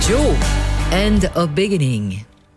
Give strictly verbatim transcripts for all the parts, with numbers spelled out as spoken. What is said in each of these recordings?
Joe, End of Beginning.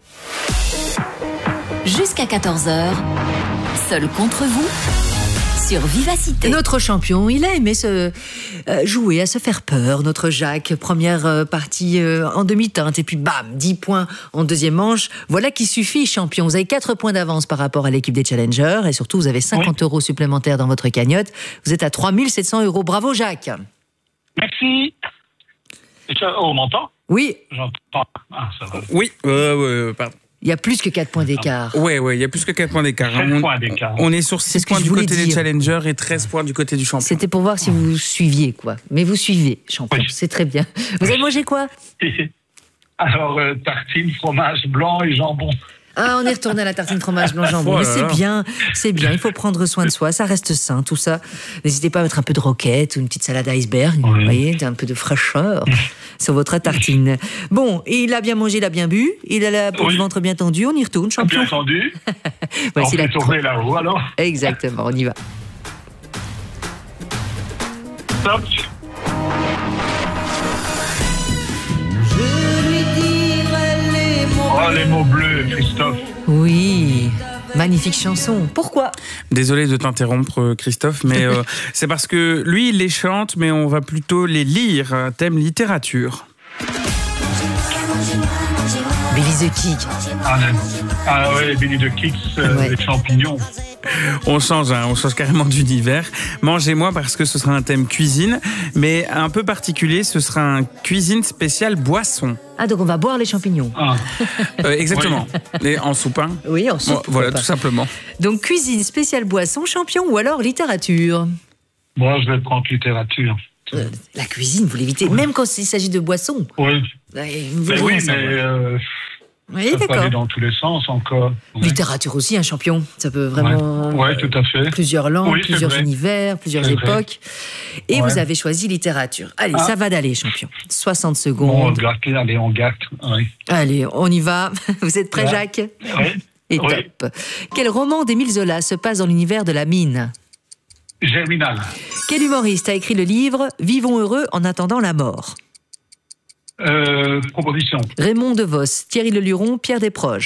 Jusqu'à quatorze heures, seul contre vous, sur Vivacité. Notre champion, il a aimé se euh, jouer, à se faire peur. Notre Jacques, première euh, partie euh, en demi-teinte, et puis bam, dix points en deuxième manche. Voilà qui suffit, champion. Vous avez quatre points d'avance par rapport à l'équipe des challengers, et surtout, vous avez cinquante oui. euros supplémentaires dans votre cagnotte. Vous êtes à trois mille sept cents euros. Bravo, Jacques. Merci. Oh, on m'entend ? Oui. J'entends. Ah, ça va. Oui, euh, euh, pardon. Il y a plus que quatre points d'écart. Oui, oui, il y a plus que quatre points d'écart. sept on, points d'écart. On est sur six points du côté dire. des challengers et treize points du côté du champion. C'était pour voir si vous suiviez, quoi. Mais vous suivez, champion. Oui. C'est très bien. Vous avez mangé quoi ? Alors, euh, tartine, fromage blanc et jambon. Ah, on est retourné à la tartine fromage blanc jambon. Mais c'est bien, c'est bien. Il faut prendre soin de soi. Ça reste sain, tout ça. N'hésitez pas à mettre un peu de roquette ou une petite salade iceberg. Oui. Vous voyez, un peu de fraîcheur sur votre tartine. Bon, il a bien mangé, il a bien bu. Il a la peau oui. du ventre bien tendue. On y retourne, champion. Bien tendu. Voici on la peut tourner là-haut, alors. Exactement, on y va. Stop. Oh, les mots bleus, Christophe. Oui, magnifique chanson. Pourquoi ? Désolé de t'interrompre, Christophe, mais euh, c'est parce que lui, il les chante, mais on va plutôt les lire. Thème littérature. Billy the Kid. Ah, ah ouais, Billy the Kid, euh, ouais. Les champignons. On change, hein, on change carrément d'univers. Mangez-moi parce que ce sera un thème cuisine, mais un peu particulier, ce sera un cuisine spéciale boisson. Ah, donc on va boire les champignons. Ah. Euh, exactement. Oui. Et en soupe, hein. Oui, en soupe. Bon, voilà, tout simplement. Donc cuisine spéciale boisson, champion ou alors littérature ? Moi, je vais prendre littérature. Euh, la cuisine, vous l'évitez, oui. Même quand il s'agit de boissons. Oui. Ouais, mais oui, mais... Euh... Oui, ça d'accord. peut aller dans tous les sens encore. Ouais. Littérature aussi, un champion. Ça peut vraiment. Oui, ouais, tout à fait. Plusieurs langues, oui, plusieurs vrai. univers, plusieurs c'est époques. Vrai. Et ouais. vous avez choisi littérature. Allez, ah. ça va d'aller, champion. soixante secondes. Bon, on gâte, allez, on gâte. Oui. Allez, on y va. Vous êtes prêt, ouais. Jacques ? Oui. Et oui. top. Quel roman d'Émile Zola se passe dans l'univers de la mine ? Germinal. Quel humoriste a écrit le livre « Vivons heureux en attendant la mort » ? Euh, proposition. Raymond DeVos, Thierry Leluron, Pierre Desproges.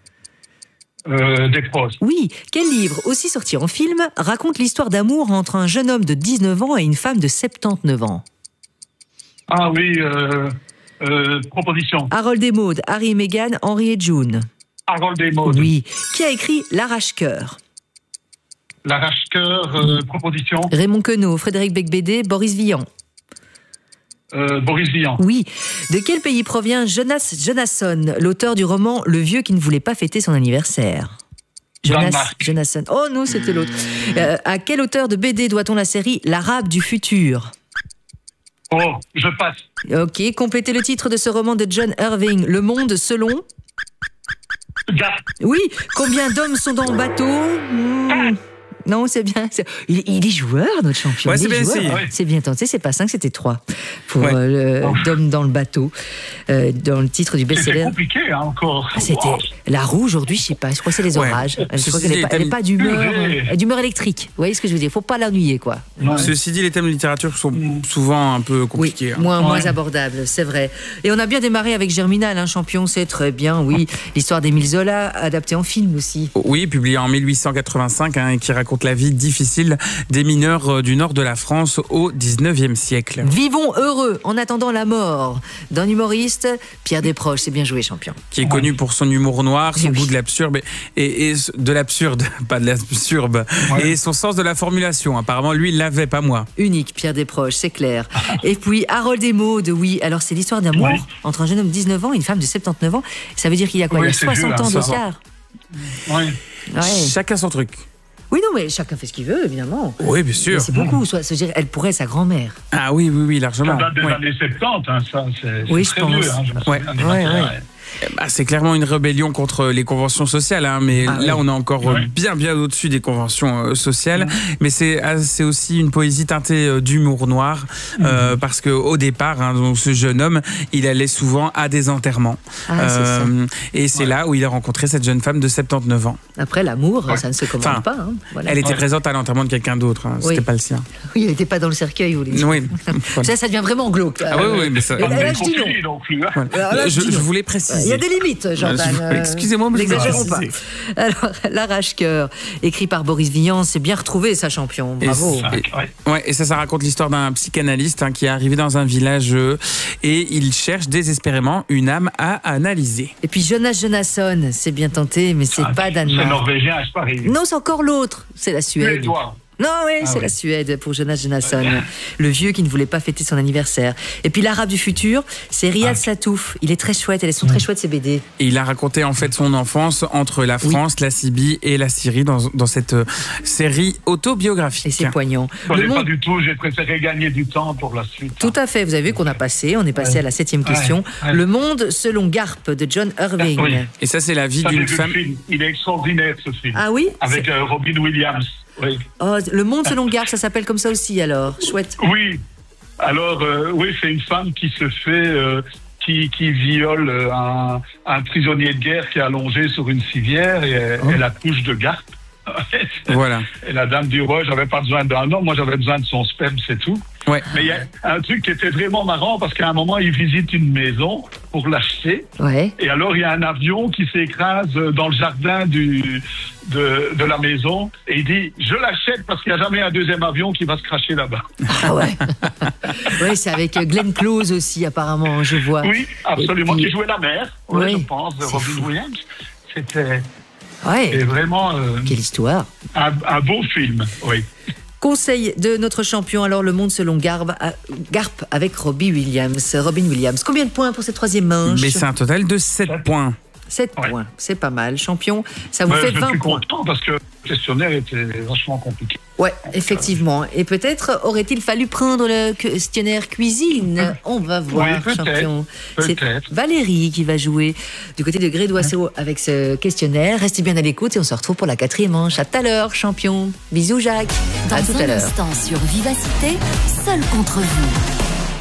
Euh, Desproges. Oui. Quel livre, aussi sorti en film, raconte l'histoire d'amour entre un jeune homme de dix-neuf ans et une femme de soixante-dix-neuf ans ? Ah oui, euh, euh, proposition. Harold et Maude, Harry et Meghan, Henri et June. Harold et Maude. Oui. Qui a écrit L'Arrache-Cœur ? L'Arrache-Cœur, euh, proposition. Raymond Queneau, Frédéric Becbédé, Boris Vian. Euh, Boris Vian. Oui. De quel pays provient Jonas Jonasson, l'auteur du roman Le vieux qui ne voulait pas fêter son anniversaire ? Jonas Jonasson. Oh non, c'était l'autre. Euh, à quel auteur de B D doit-on la série L'Arabe du futur ? Oh, je passe. Ok. Complétez le titre de ce roman de John Irving, Le Monde selon... Gap. Oui. Combien d'hommes sont dans le bateau ? mmh. Non, c'est bien. C'est... Il, il est joueur, notre champion. Ouais, il c'est, bien ouais. c'est bien tenté. C'est pas cinq, c'était trois pour ouais. euh, le, oh. D'Homme dans le bateau, euh, dans le titre du best-seller. C'était compliqué, hein, encore. Ah, c'était wow. La roue aujourd'hui, je sais pas. Je crois que c'est les orages. Ouais. Je crois qu'elle n'est pas, elle est pas d'humeur, euh, d'humeur électrique. Vous voyez ce que je veux dire ? Faut pas l'ennuyer, quoi. Ouais. Ceci dit, les thèmes de littérature sont souvent un peu compliqués. Oui, moins, hein. moins ouais. abordables, c'est vrai. Et on a bien démarré avec Germinal, un hein, champion, c'est très bien. Oui, l'histoire d'Émile Zola, adaptée en film aussi. Oui, publié en mille huit cent quatre-vingt-cinq, hein, qui raconte la vie difficile des mineurs du nord de la France au dix-neuvième siècle. Vivons heureux en attendant la mort d'un humoriste, Pierre Desproges, c'est bien joué, champion. Qui est connu pour son humour noir, son oui. goût de l'absurde, et, et de l'absurde, pas de l'absurde, ouais. et son sens de la formulation. Apparemment, lui, il l'avait, pas moi. Unique, Pierre Desproges, c'est clair. Et puis, Harold et Maude, oui. Alors, c'est l'histoire d'amour oui. entre un jeune homme de dix-neuf ans et une femme de soixante-dix-neuf ans. Ça veut dire qu'il y a quoi ? Oui, il y a soixante vieux, ans hein, d'écart. Oui. Ouais. Chacun son truc. Oui, non, mais chacun fait ce qu'il veut, évidemment. Oui, bien sûr. Mais c'est beaucoup. Soit, soit, elle pourrait être sa grand-mère. Ah oui, oui, oui, largement. Ça date des ouais. années soixante-dix, hein, ça. C'est, oui, c'est je pense. vieux, hein, je me ouais. souviens, Ouais, ouais, ouais. ouais. Bah, c'est clairement une rébellion contre les conventions sociales, hein, mais ah, là, oui. on est encore ouais. bien, bien au-dessus des conventions euh, sociales. Mmh. Mais c'est, c'est aussi une poésie teintée euh, d'humour noir, mmh. euh, parce qu'au départ, hein, donc, ce jeune homme, il allait souvent à des enterrements. Ah, euh, c'est ça. Et c'est ouais. là où il a rencontré cette jeune femme de soixante-dix-neuf ans. Après, l'amour, ouais. ça ne se commande enfin, pas. Hein. Voilà. Elle était ouais. présente à l'enterrement de quelqu'un d'autre, hein. C'était oui. pas le sien. Oui, elle n'était pas dans le cercueil, vous voulez dire. Oui. Voilà. Ça, ça devient vraiment glauque. Ah oui, oui, mais ça... Et là, là, je dis non. Voilà. Là, je, je voulais préciser. Il y a des limites, Jordan. Euh, Excusez-moi, mais n'exagérons pas. Alors, l'arrache-cœur, écrit par Boris Vian, c'est bien retrouvé, sa champion. Bravo. Et, ça, et, ouais, et ça, ça raconte l'histoire d'un psychanalyste hein, qui est arrivé dans un village euh, et il cherche désespérément une âme à analyser. Et puis Jonas Jonasson, c'est bien tenté, mais c'est ah, pas Danemark. C'est norvégien, c'est pas arrivé. Non, c'est encore l'autre. C'est la Suède. Non, oui, ah, c'est oui. la Suède pour Jonas Jonasson, le vieux qui ne voulait pas fêter son anniversaire. Et puis l'arabe du futur, c'est Riyad ah. Satouf. Il est très chouette, elles sont très chouettes ces B D. Et il a raconté en fait son enfance entre la France, oui. la Libye et la Syrie dans, dans cette euh, série autobiographique. Et c'est poignant. Je ne monde... pas du tout, j'ai préféré gagner du temps pour la suite. Tout à fait, vous avez vu qu'on a passé, on est passé ouais. à la septième question. Ouais. Ouais. Le monde selon Garp de John Irving. Oui. Et ça c'est la vie ça, d'une femme. Il est extraordinaire ce film. Ah oui. Avec euh, Robin Williams. Oui. Oh, le monde selon Garp, ça s'appelle comme ça aussi alors, chouette. Oui, alors euh, oui, c'est une femme qui se fait, euh, qui, qui viole un, un prisonnier de guerre qui est allongé sur une civière et elle, oh. elle accouche de Garp. Voilà. Et la dame du roi, j'avais pas besoin d'un homme, moi j'avais besoin de son sperme, c'est tout. Ouais. Mais il y a un truc qui était vraiment marrant parce qu'à un moment il visite une maison pour l'acheter. Ouais. Et alors il y a un avion qui s'écrase dans le jardin du, de, de la maison et il dit je l'achète parce qu'il n'y a jamais un deuxième avion qui va se cracher là-bas. Ah ouais. Oui, c'est avec Glenn Close aussi apparemment, je vois. Oui, absolument. Puis... qui jouait la mère, ouais, oui. je pense, de Robin fou. Williams. C'était ouais. et vraiment euh, quelle histoire. Un, un beau film, oui. Conseil de notre champion, alors le monde selon Garp, Garp avec Robbie Williams. Robin Williams. Combien de points pour cette troisième manche? Mais c'est un total de sept points. sept ouais. points, c'est pas mal. Champion, ça vous ouais, fait je vingt suis points. Content parce que le questionnaire était vachement compliqué. Ouais, effectivement. Et peut-être aurait-il fallu prendre le questionnaire cuisine. On va voir, oui, peut-être, champion. C'est peut-être. Valérie qui va jouer du côté de Grédoisseau avec ce questionnaire. Restez bien à l'écoute et on se retrouve pour la quatrième manche. À tout à l'heure, champion. Bisous, Jacques. Dans à tout à l'heure. Dans un instant sur Vivacité, seul contre vous.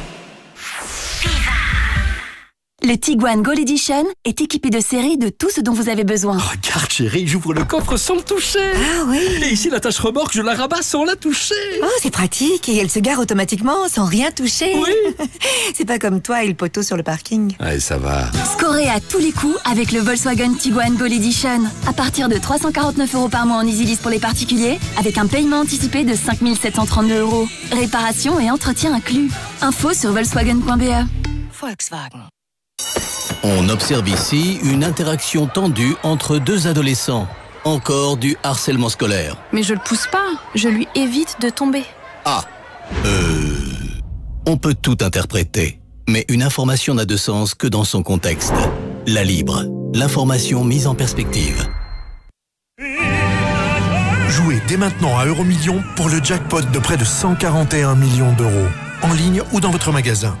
Le Tiguan Gold Edition est équipé de série de tout ce dont vous avez besoin. Regarde chérie, j'ouvre le coffre sans le toucher. Ah oui. Et ici la tâche remorque, je la rabats sans la toucher. Oh, c'est pratique et elle se gare automatiquement sans rien toucher. Oui. C'est pas comme toi et le poteau sur le parking. Ouais, ça va. Scorez à tous les coups avec le Volkswagen Tiguan Gold Edition. À partir de trois cent quarante-neuf euros par mois en EasyLease pour les particuliers, avec un paiement anticipé de cinq mille sept cent trente-deux euros. Réparation et entretien inclus. Info sur volkswagen point b e. Volkswagen. On observe ici une interaction tendue entre deux adolescents. Encore du harcèlement scolaire. Mais je le pousse pas, je lui évite de tomber. Ah, euh... on peut tout interpréter. Mais une information n'a de sens que dans son contexte. La Libre, l'information mise en perspective. Jouez dès maintenant à Euromillions pour le jackpot de près de cent quarante et un millions d'euros. En ligne ou dans votre magasin.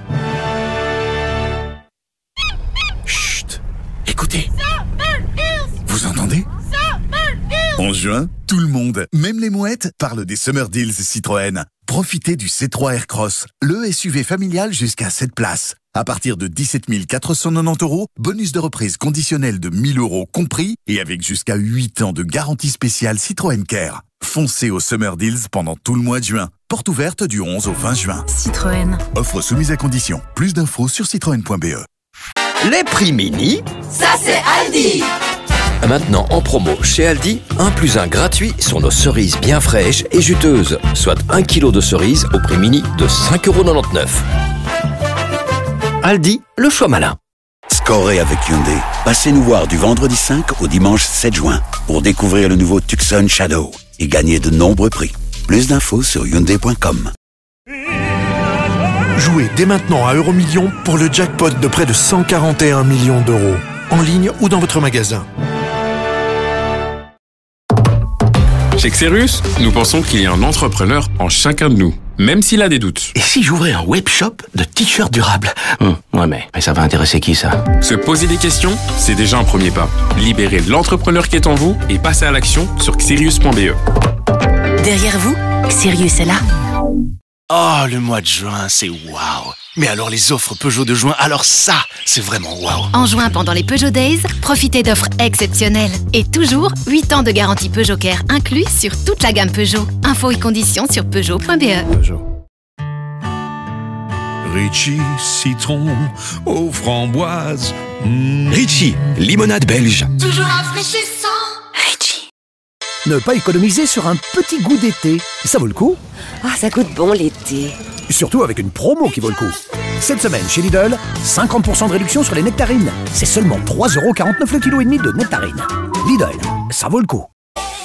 Écoutez, vous entendez? En juin, tout le monde, même les mouettes, parle des Summer Deals Citroën. Profitez du C trois Aircross, le S U V familial jusqu'à sept places. À partir de dix-sept mille quatre cent quatre-vingt-dix euros, bonus de reprise conditionnel de mille euros compris et avec jusqu'à huit ans de garantie spéciale Citroën Care. Foncez aux Summer Deals pendant tout le mois de juin. Porte ouverte du onze au vingt juin. Citroën. Offre soumise à condition. Plus d'infos sur citroën point b e. Les prix mini, ça c'est Aldi. Maintenant en promo chez Aldi, un plus un gratuit sur nos cerises bien fraîches et juteuses, soit un kilo de cerises au prix mini de cinq euros quatre-vingt-dix-neuf. Aldi, le choix malin. Scorez avec Hyundai. Passez nous voir du vendredi cinq au dimanche sept juin pour découvrir le nouveau Tucson Shadow et gagner de nombreux prix. Plus d'infos sur hyundai point com. Jouez dès maintenant à Euromillions pour le jackpot de près de cent quarante et un millions d'euros. En ligne ou dans votre magasin. Chez Xerus, nous pensons qu'il y a un entrepreneur en chacun de nous. même s'il a des doutes. Et si j'ouvrais un webshop de t-shirts durables? hum, Ouais, mais, mais ça va intéresser qui, ça? Se poser des questions, c'est déjà un premier pas. Libérez l'entrepreneur qui est en vous et passez à l'action sur xerius point b e. Derrière vous, Xerius est là. Oh, le mois de juin, c'est waouh. Mais alors les offres Peugeot de juin, alors ça, c'est vraiment waouh. En juin, pendant les Peugeot Days, profitez d'offres exceptionnelles. Et toujours, huit ans de garantie Peugeot Care inclus sur toute la gamme Peugeot. Infos et conditions sur peugeot point b e. Peugeot. Ritchie, citron aux framboises. Mmh. Ritchie, limonade belge. Toujours rafraîchissant. Ritchie. Ne pas économiser sur un petit goût d'été. Ça vaut le coup? Ah, ça goûte bon l'été. Surtout avec une promo qui vaut le coup. Cette semaine, chez Lidl, cinquante pour cent de réduction sur les nectarines. C'est seulement trois euros quarante-neuf le kilo et demi de nectarines. Lidl, ça vaut le coup.